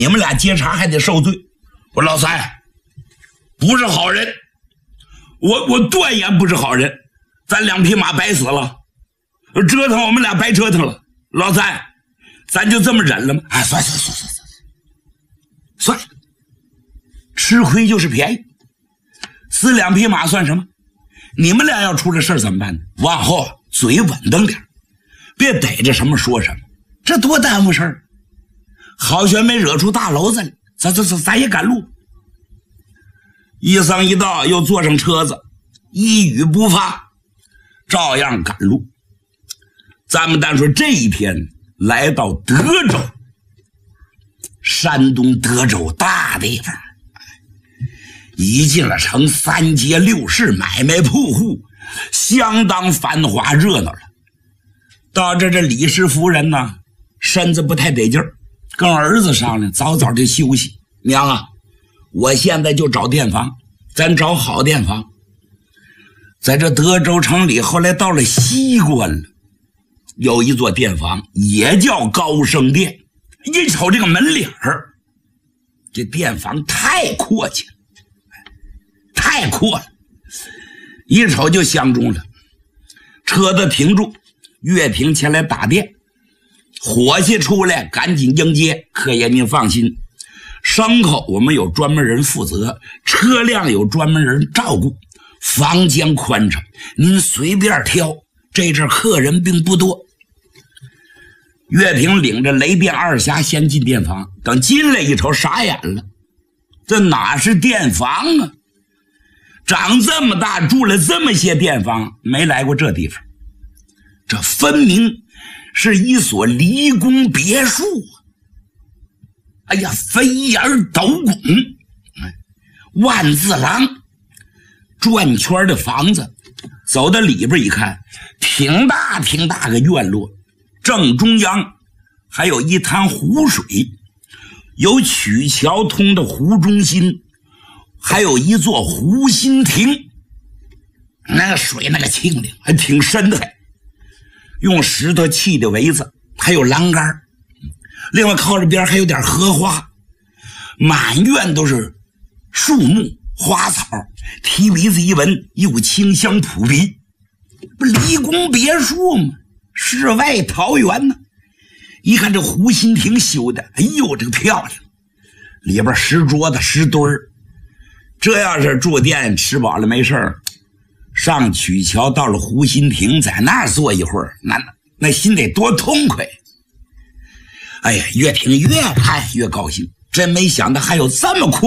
你们俩接茬还得受罪。我说老三不是好人，我断言不是好人，咱2匹马白死了，折腾我们俩白折腾了。老三，咱就这么忍了吗？哎，算了，吃亏就是便宜，死2匹马算什么？你们俩要出了事儿怎么办呢？往后嘴稳当点，别逮着什么说什么，这多耽误事儿。好悬没惹出大篓子来，咱也赶路。一僧一道又坐上车子，一语不发，照样赶路。咱们单说这一天来到德州，山东德州大地方，一进了城，3街6市，买卖铺户相当繁华热闹了。到这李氏夫人呢，身子不太得劲儿，跟儿子商量早早的休息。娘啊，我现在就找店房，咱找好店房。在这德州城里，后来到了西关了，有一座店房也叫高升店。一瞅这个门脸儿，这店房太阔气了，太阔了，一瞅就相中了。车子停住，岳平前来打电，伙计出来赶紧迎接。客爷您放心，牲口我们有专门人负责，车辆有专门人照顾，房间宽敞，您随便挑。这阵客人并不多。岳平领着雷电2侠先进店房，等进来一瞅傻眼了，这哪是店房啊？长这么大住了这么些店房，没来过这地方。这分明是一所离宫别墅啊！哎呀，飞檐斗拱，万字廊，转圈的房子。走到里边一看，挺大个院落，正中央还有一滩湖水，有曲桥通的湖中心，还有一座湖心亭。那个水那个清灵，还挺深的，用石头砌的围子，还有栏杆。另外靠着边还有点荷花，满院都是树木花草，提鼻子一闻，一股清香扑鼻。不离宫别墅吗？世外桃源呢。一看这湖心亭修的，哎呦这个漂亮，里边石桌子石墩儿。这要是住店吃饱了没事儿，上曲桥到了湖心亭，在那儿坐一会儿，那心得多痛快。哎呀，越听越看越高兴，真没想到还有这么阔